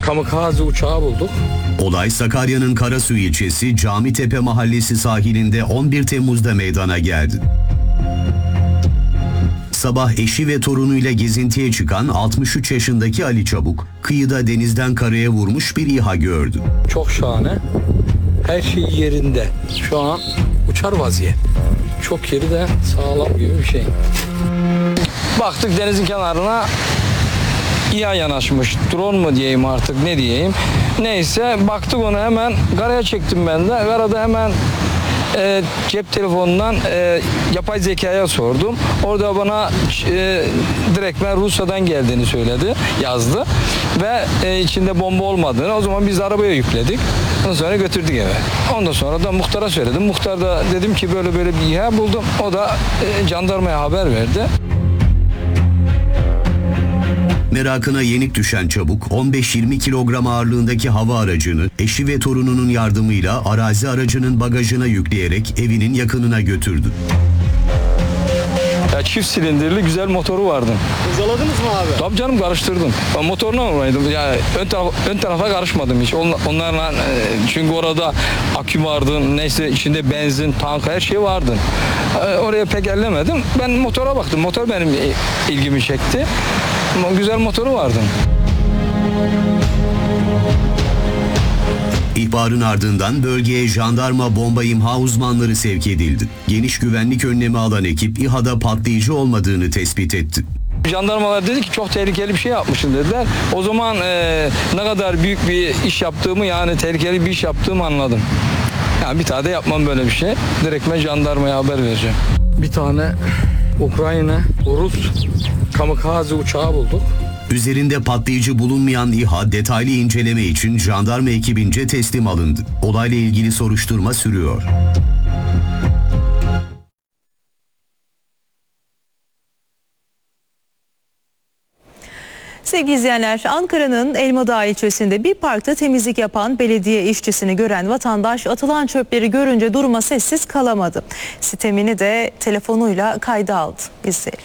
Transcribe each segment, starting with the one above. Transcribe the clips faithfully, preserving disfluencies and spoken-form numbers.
kamikaze uçağı bulduk. Olay Sakarya'nın Karasu ilçesi Camitepe mahallesi sahilinde on bir Temmuz'da meydana geldi. Sabah eşi ve torunuyla gezintiye çıkan altmış üç yaşındaki Ali Çabuk, kıyıda denizden karaya vurmuş bir İHA gördü. Çok şahane. Her şey yerinde. Şu an uçar vaziyet. Çok yeri de sağlam gibi bir şey. Baktık denizin kenarına İHA yanaşmış. Drone mu diyeyim artık ne diyeyim. Neyse baktık onu hemen karaya çektim ben de. Karada hemen e, cep telefonundan e, yapay zekaya sordum. Orada bana e, direktmen Rusya'dan geldiğini söyledi, yazdı. Ve e, içinde bomba olmadığını, o zaman biz de arabaya yükledik. Ondan sonra götürdük eve. Ondan sonra da muhtara söyledim. Muhtar da dedim ki böyle böyle bir İHA buldum. O da e, jandarmaya haber verdi. Merakına yenik düşen Çabuk, on beş yirmi kilogram ağırlığındaki hava aracını eşi ve torununun yardımıyla arazi aracının bagajına yükleyerek evinin yakınına götürdü. Ya çift silindirli güzel motoru vardı. Kurcaladınız mı abi? Tabii canım, karıştırdım. Ben motoruna uğraydım. Yani ön, taraf, ön tarafa karışmadım hiç. Onlarla çünkü orada akü vardı, neyse içinde benzin, tank her şey vardı. Oraya pek ellemedim. Ben motora baktım. Motor benim ilgimi çekti. Güzel motoru vardı. İhbarın ardından bölgeye jandarma bomba imha uzmanları sevk edildi. Geniş güvenlik önlemi alan ekip İHA'da patlayıcı olmadığını tespit etti. Jandarmalar dedi ki çok tehlikeli bir şey yapmışsın dediler. O zaman e, ne kadar büyük bir iş yaptığımı, yani tehlikeli bir iş yaptığımı anladım. Yani bir tane de yapmam böyle bir şey. Direkt ben jandarmaya haber vereceğim. Bir tane Ukrayna, Rus kamikaze uçağı bulduk. Üzerinde patlayıcı bulunmayan İHA detaylı inceleme için jandarma ekibince teslim alındı. Olayla ilgili soruşturma sürüyor. Sevgili izleyenler, Ankara'nın Elmadağ ilçesinde bir parkta temizlik yapan belediye işçisini gören vatandaş atılan çöpleri görünce duruma sessiz kalamadı. Sitemini de telefonuyla kayda aldı. İzleyelim.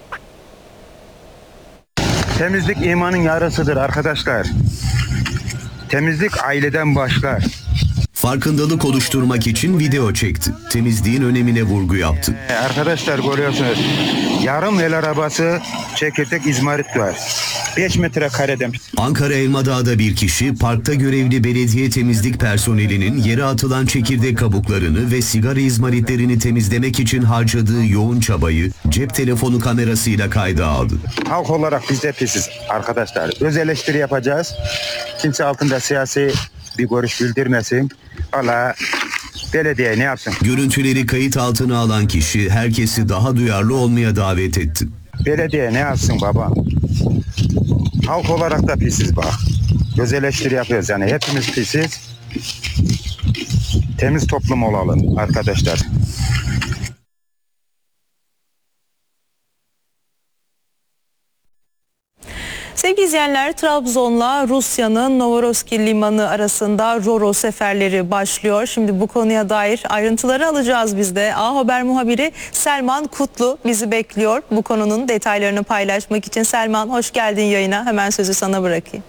Temizlik imanın yarısıdır arkadaşlar. Temizlik aileden başlar. Farkındalık oluşturmak için video çekti. Temizliğin önemine vurgu yaptı. Ee, arkadaşlar görüyorsunuz. Yarım el arabası çekirdek izmarit var. beş metrekareden. Ankara Elmadağ'da bir kişi parkta görevli belediye temizlik personelinin yere atılan çekirdek kabuklarını ve sigara izmaritlerini temizlemek için harcadığı yoğun çabayı cep telefonu kamerasıyla kayda aldı. Halk olarak biz de pisiz arkadaşlar. Öz eleştiri yapacağız. Kimse altında siyasi bir görüş bildirmesin. Valla belediye ne yapsın? Görüntüleri kayıt altına alan kişi herkesi daha duyarlı olmaya davet etti. Belediye ne yapsın baba? Halk olarak da pisiz bak. Göz eleştiri yapıyoruz yani, hepimiz pisiz. Temiz toplum olalım arkadaşlar. Sevgili izleyenler, Trabzon'la Rusya'nın Novorossiysk limanı arasında Ro-Ro seferleri başlıyor. Şimdi bu konuya dair ayrıntıları alacağız biz de. A Haber muhabiri Selman Kutlu bizi bekliyor. Bu konunun detaylarını paylaşmak için. Selman, hoş geldin yayına. Hemen sözü sana bırakayım.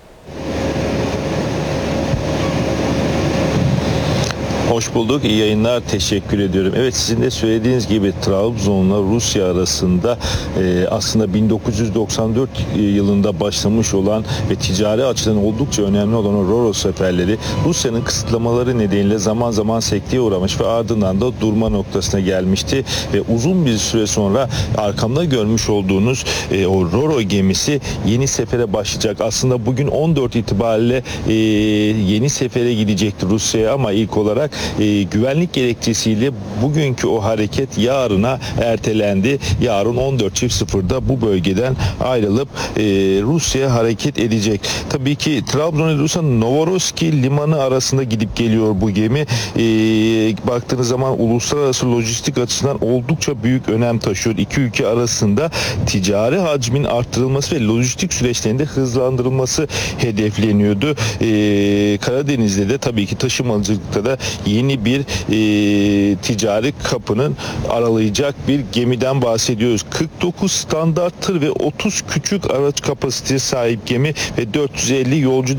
Hoş bulduk. İyi yayınlar. Teşekkür ediyorum. Evet, sizin de söylediğiniz gibi Trabzon'la Rusya arasında e, aslında bin dokuz yüz doksan dört yılında başlamış olan ve ticari açıdan oldukça önemli olan o Ro-Ro seferleri Rusya'nın kısıtlamaları nedeniyle zaman zaman sekteye uğramış ve ardından da durma noktasına gelmişti ve uzun bir süre sonra arkamda görmüş olduğunuz e, o Ro-Ro gemisi yeni sefere başlayacak. Aslında bugün on dört itibariyle e, yeni sefere gidecekti Rusya'ya ama ilk olarak E, güvenlik gerekçesiyle bugünkü o hareket yarına ertelendi. Yarın on dört sıfırda bu bölgeden ayrılıp e, Rusya'ya hareket edecek. Tabii ki Trabzon ile Rusya'nın Novorossiysk limanı arasında gidip geliyor bu gemi. E, baktığınız zaman uluslararası lojistik açısından oldukça büyük önem taşıyor. İki ülke arasında ticari hacmin arttırılması ve lojistik süreçlerinde hızlandırılması hedefleniyordu. E, Karadeniz'de de tabii ki taşımacılıkta da yeni bir e, ticari kapının aralayacak bir gemiden bahsediyoruz. kırk dokuz standart tır ve otuz küçük araç kapasitesi sahip gemi ve dört yüz elli yolcu